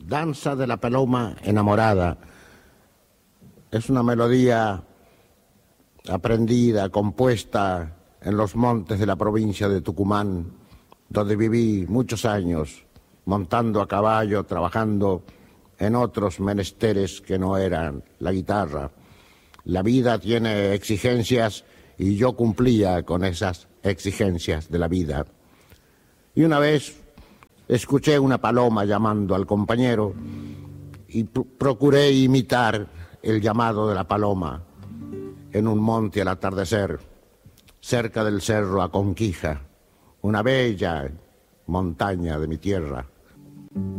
Danza de la paloma enamorada. Es una melodía aprendida, compuesta en los montes de la provincia de Tucumán, donde viví muchos años, montando a caballo, trabajando en otros menesteres que no eran la guitarra. La vida tiene exigencias y yo cumplía con esas exigencias de la vida. Y una vez escuché una paloma llamando al compañero y procuré imitar el llamado de la paloma en un monte al atardecer, cerca del cerro Aconquija, una bella montaña de mi tierra.